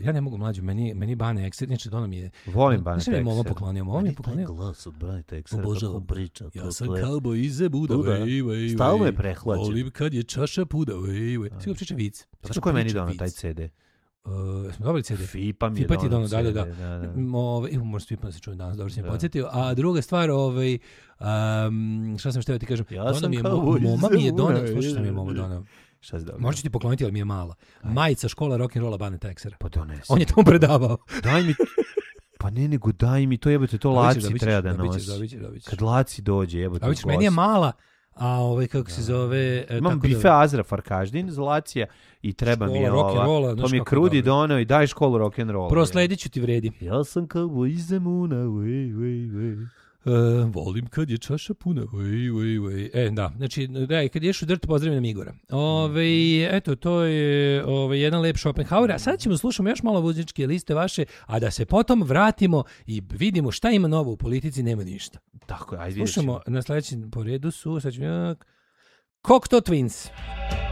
Ja ne mogu mlađu, meni Bane Ekser, znači Dono mi je... Volim Bane Ekser. Momo poklonio. Taj glas od Bane Eksera, kako priča. Ja sam kalbo ize Buda, Stalno je prehlađen. Volim kad je čaša puda, Svi ga priča vic. Znaš ko je meni donao taj CD? Smo dobili CD. Fipa mi je donao CD. Da. Možda Fipa da se čujem danas, dobro si me podsjetio. A druga stvar, šta sam šteo ti kažem? Ja sam kalbo ize Moma mi je donao, slušaj šta mi je Moma donao. Možeš ti pokloniti, ali mi je mala. Majica škola rock'n'rolla Baneta Eksera. Pa donesi. On je tamo predavao. Daj mi... Pa ne, nego daj mi to, jebote, to Laci treba da nosi. Dobićeš. Kad Laci dođe, jebote. Dobićeš, meni je mala, a kako se zove... Imam bife Azra Farkaždin iz Lacija i treba mi je ova. To mi je Krudi donao i daj školu rock'n'rolla. Prosledit ću ti vredi. Ja sam kao iz Zemuna, wej. Volim kad je čaša puna. Da, znači, kad ješ u Dirt, pozdravim Igora. Eto, to je jedan lep Schopenhauer. A sad ćemo slušamo još malo muzičke liste vaše, a da se potom vratimo i vidimo šta ima novo u politici, nema ništa. Tako je, ajde vidjet ćemo. Slušamo na sledećem po redu su, sad ćemo, Cocteau Twins.